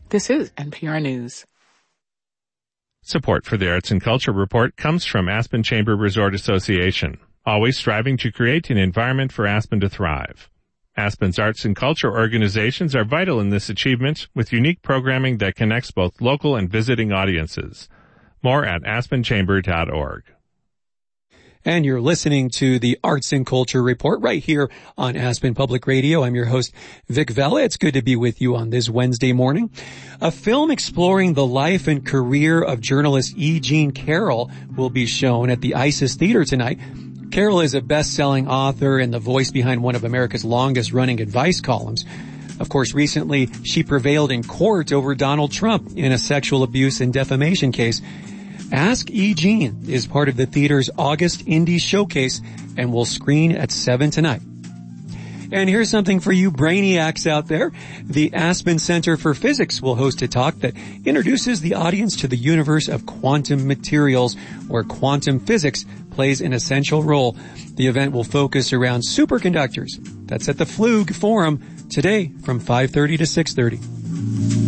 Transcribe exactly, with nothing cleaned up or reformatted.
This is N P R News. Support for the Arts and Culture Report comes from Aspen Chamber Resort Association, always striving to create an environment for Aspen to thrive. Aspen's arts and culture organizations are vital in this achievement with unique programming that connects both local and visiting audiences. More at aspen chamber dot org. And you're listening to the Arts and Culture Report right here on Aspen Public Radio. I'm your host, Vic Vela. It's good to be with you on this Wednesday morning. A film exploring the life and career of journalist E. Jean Carroll will be shown at the Isis Theater tonight. Carroll is a best-selling author and the voice behind one of America's longest-running advice columns. Of course, recently, she prevailed in court over Donald Trump in a sexual abuse and defamation case. Ask E. Jean is part of the theater's August Indie Showcase and will screen at seven tonight. And here's something for you brainiacs out there. The Aspen Center for Physics will host a talk that introduces the audience to the universe of quantum materials, where quantum physics plays an essential role. The event will focus around superconductors. That's at the Flug Forum today from five thirty to six thirty.